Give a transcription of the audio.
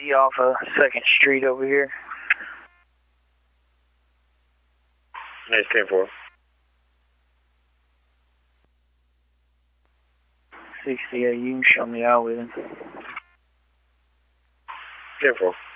60 off of 2nd Street over here. Nice 10-4. 60, yeah, you can show me out with him. 10-4.